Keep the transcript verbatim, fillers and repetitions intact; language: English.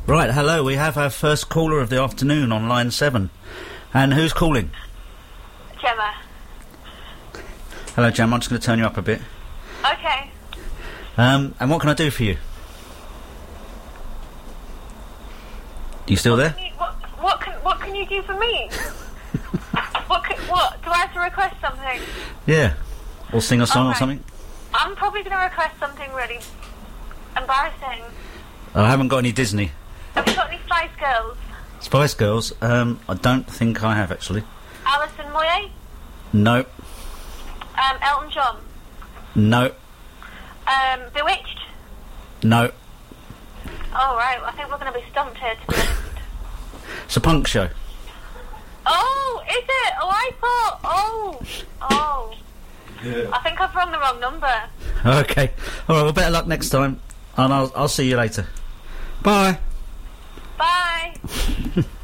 Right, hello, we have our first caller of the afternoon on line seven. And who's calling? Gemma. Hello, Gemma, I'm just going to turn you up a bit. Okay. Um, and what can I do for you? You still there? Can you, what, what, can, what can you do for me? what, can, what? Do I have to request something? Yeah. Or sing a song Okay. or something? I'm probably going to request something really embarrassing. I haven't got any Disney. Have you got any Spice Girls? Spice Girls? Um, I don't think I have, actually. Alison Moyet? No. Um, Elton John? No. Um, Bewitched? No. Oh, right. I think we're going to be stumped here, to be honest. It's a punk show. Oh, is it? Oh, I thought... Oh. Oh. Yeah. I think I've rung the wrong number. Okay. Alright, well, better luck next time. And I'll, I'll see you later. Bye. Bye.